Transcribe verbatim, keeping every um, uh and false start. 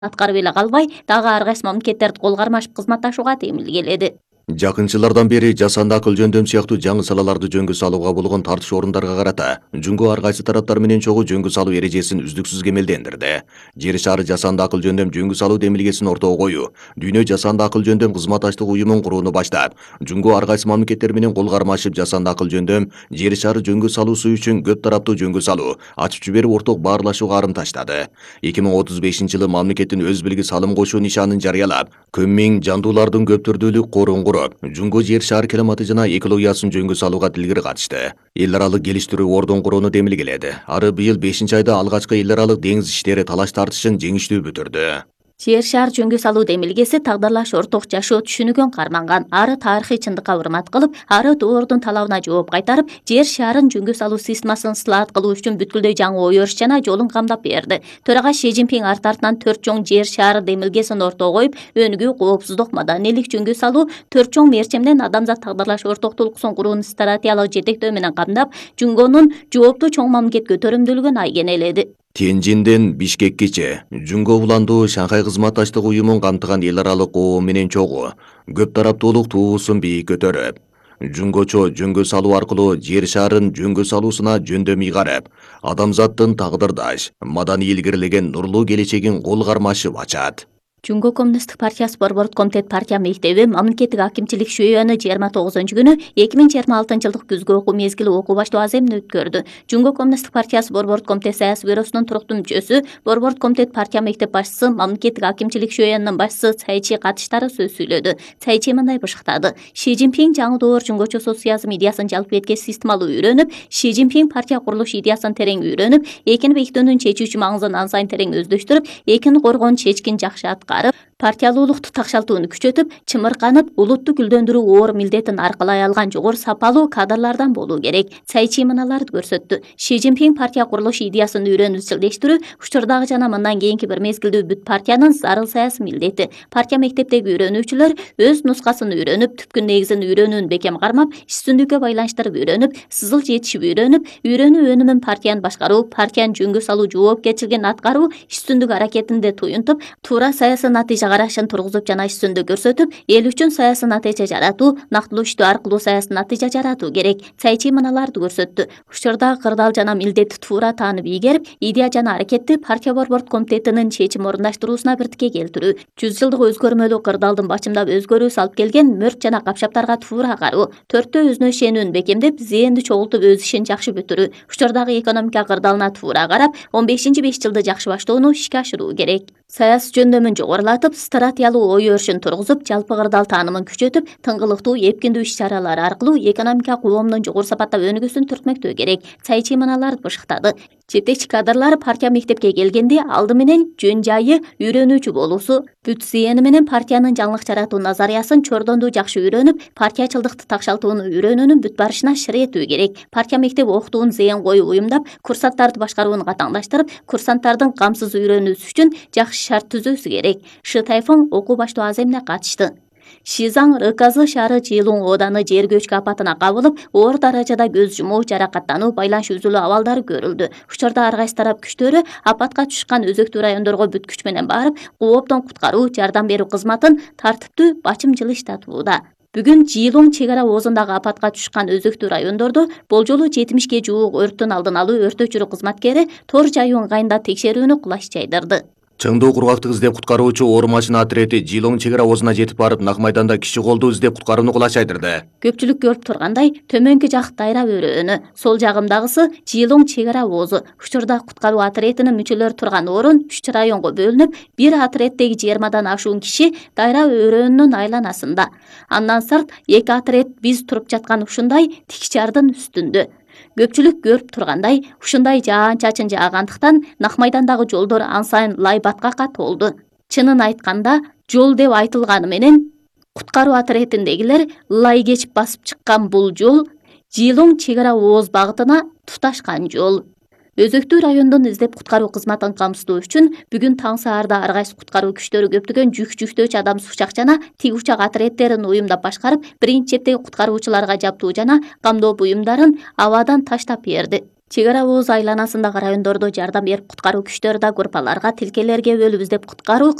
аткарып эле калбай, дагы ар кайсы мамлекеттерди кол кармашып кызматташууга темилгеледи. Жакынчылардан бери жасанды акыл жөндөм сыяктуу жаңы салаларды жөнгө салууга болгон тартыш орундарга карата Жунго ар кайсы тараптар менен чогуу жөнгө салуу эрежесин үздүксүз кемелдендирди. Жер шары жасанды акыл жөндөм жөнгө салуу демилгесин ортого коюу, Дүйнө жасанды акыл жөндөм кызматташтык уюмун курууну баштап, Жунго ар кайсы мамлекеттер менен кол кармашып жасанды акыл жөндөм жер шары жөнгө салуусу үчүн көп тараптуу жөнгө салуу, ачып жиберип орток баарлашууга арын таштады. эки миң отуз бешинчи жылы мамлекеттин өз билги салым кошуу нишанын жарыялап, көм миң жандуулардын көптүрдүүлүк корун куруп, Жунго жер шаар климаты жана экологиясын жөнгө салууга тилгири катышты. Эл аралык келиштирүү ордун курууну демилгеледи. Ары быйыл бешинчи айда алгачкы эл аралык деңиз иштери талаш тартышын жеңиштүү бүтүрдү. Жер шаар жөнгө салуу демилгеси тагдырлаш орток жашоо түшүнүгүн карманган, ары тарыхый чындыкка урмат кылып, ары доордун талабына жооп кайтарып, жер шаарын жөнгө салуу системасын сылаат кылуу үчүн бүткүлдөй жаңы ой өрүш жана жолун камдап берди. Төрага Ши Цзиньпин арт артынан төрт чоң жер шаары демилгесин ортого коюп, өнүгүү, коопсуздук, маданийлик жөнгө салуу төрт чоң мерчемден адамзат тагдырлаш орток тулкусын курууну стратегиялык жетектөө менен камдап, Жунгонун жооптуу чоң мамлекет көтөрүмдүүлүгүн айгенеледи. Тяньцзинден Бишкеккече Жунго уландуу Шанхай кызматташтык уюмун камтыган эл аралык коом менен чогуу көп тараптуулук туусун бийик көтөрүп, Жунгочо жөнгө салуу аркылуу жер шарын жөнгө салуусуна жөндөм ыйгарып, адамзаттын тагдырдаш, маданий илгерилеген нурлуу келечегин кол кармашып ачат. Жунго коммунисттик партиясы борбордук комитет партия мектеби мамлекеттик акимчилик шүйөнү жыйырма тогузунчу күнү эки миң жыйырма алтынчы жылдык күзгү окуу мезгили окуу баштоо аземин өткөрдү. Жунго коммунисттик партиясы борбордук комитет саясий бюросунун туруктуу мүчөсү, борбордук комитет партия мектеп башчысы, мамлекеттик акимчилик шүйөнүнүн башчысы Цайчи катыштары сөз сүйлөдү. Цайчи мындай бышыктады: Ши Цзиньпин жаңы доор жунгочо социализм идеясын жалпы бетке системалуу үйрөнүп, Ши Цзиньпин партия курулуш идеясын терең үйрөнүп, экини бекитүүнүн чечүүчү маңызын ан сайын терең өздөштүрүп, экини коргоонун чечкин жакшы аткарып, партиялуулукту такшалтууну күчөтүп, чымырканып, улутту гүлдөндүрүү оор милдетин аркылай алган жогору сапалуу кадрлардан болуу керек. Цайчи мыналарды көрсөттү. Ши Цзиньпин партия курулуш идеясын үйрөнүп изчилдештирүү учурдагы жана мындан кийинки бир мезгилдүү бүт партиянын зарыл саясий милдети. Партия мектептеги үйрөнүүчүлөр өз нускасын үйрөнүп, түпкү негизин үйрөнүүнү бекем кармап, иш-түздүккө байланыштырып үйрөнүп, сызыл жетишип үйрөнүп, үйрөнүү өнүмүн партияны башкаруу, партияны жөнгө салуу жоопкерчилигин аткаруу, иш-түздүк аракетинде туюнтуп, туура саясий натыйжа карашын тургузуп жана иш-түздү көрсөтүп, эл үчүн саясий натыйжа жаратуу, нактылуу иштөө аркылуу саясий натыйжа жаратуу керек. Цайчи мыналарды көрсөттү. Учурдагы кырдаал жана милдетти туура таанып ийгерип, идея жана аракетти партия борбордук комитетинин чечим орундаштыруусуна биртикке келтирүү, жүз жылдык өзгөрмөлүү кырдаалдын бачымдап өзгөрүү салып келген мөрт жана капшаптарга туура кароо, төрттөө өзүнө ишенүүнү бекемдеп, зээнди чогултуп өз ишин жакшы бүтүрүү, учурдагы экономика кырдаалына туура карап, он бешинчи беш жылды жакшы баштоону ишке ашыруу керек. Саясий жөндөмүн жогорулатып, стратегиялуу ой өрүшүн тургузуп, жалпы кырдаал таанымын күчөтүп, тыңгылыктуу, эпкиндүү иш-чаралар аркылуу экономика коомдун жогору сапатта өнүгүүсүн түртмөктөө керек. Цайчи мыналарды бышыктады. Жетекчи кадрлар партия мектепке келгенде алды менен жөн жайы үйрөнүүчү болуусу, бүт зээни менен партиянын жаңылык жаратуу назариясын чордондуу жакшы үйрөнүп, партиячылдыкты такшалтууну үйрөнүүнүн бүт барышына шыр этүү керек. Партия мектеби окутууну зээн коюп уюмдап, курсанттарды башкарууну катаңдаштырып, курсанттардын камсыз үйрөнүүсү үчүн жакшы шарт түзүүсү керек. Шы Тайфун окуу баштоо аземине катышты. Шизаң Рыказы шаары Чилуң ооданы жер көчкү апатына кабылып, оор даражада көз жумуу, жаракаттануу, байланыш үзүлүү абалдары көрүлдү. Учурда ар кайсы тарап күчтөрү апатка түшкөн өзөктүү райондорго бүт күч менен барып, кооптон куткаруу, жардам берүү кызматын тартиптүү, бачымчыл иштатууда. Бүгүн Чилуң чек ара оозундагы апатка түшкөн өзөктүү райондордо болжолу жетимишке жуук өрттүн алдын алуу өрт өчүрүү кызматкери тор жайуу ыңгайында текшерүүнү кулаш жайдырды. Чыңдуу кургактык издеп куткаруучу оор машина отрети Чилуң чек ара оозуна жетип барып, нак майданда киши колдуу издеп куткарууну кулаш жайдырды. Көпчүлүк көрүп тургандай, төмөнкү жак дайра өрөөнү, сол жагымдагысы Чилуң чек ара оозу. Учурда куткаруу отретинин мүчөлөрү турган орун үч районго бөлүнүп, бир отреттеги жыйырмадан ашуун киши дайра өрөөнүнүн айланасында. Андан сырт эки отрет биз туруп жаткан ушундай тик жардын үстүндө. Көпчүлүк көрүп тургандай, ушундай жаан-чачын жаагандыктан нак майдандагы жолдор ан сайын лай баткакка толду. Чынын айтканда, жол деп айтылганы менен куткаруу отретиндегилер лай кечип басып чыккан бул жол Чилуң чек ара ооз багытына туташкан жол. Өзөктүү райондон издеп куткаруу кызматын камсыздоо үчүн бүгүн таң саарда ар кайсы куткаруу күчтөрү көптөгөн жүк жүктөөчү адам учак жана тик учак отреттерин уюмдап башкарып, биринчи чептеги куткаруучуларга жаптуу жана камдоо буюмдарын абадан таштап берди. чек ара ооз айланасындагы райондордо жардам берип куткаруу күчтөрү да группаларга тилкелерге бөлүп издеп куткаруу